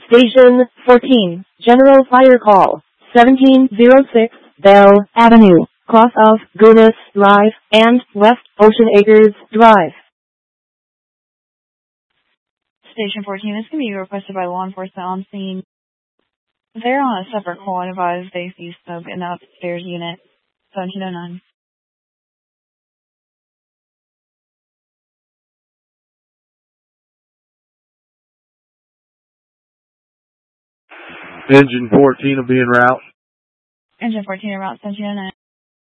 Station 14, General Fire Call, 1706, Bell Avenue, cross of Goodness Drive and West Ocean Acres Drive. Station 14, this can be requested by law enforcement on scene. They're on a separate call and advised they see smoke in the upstairs unit, 1709. Engine 14 will be en route. Engine 14 en route, 1709.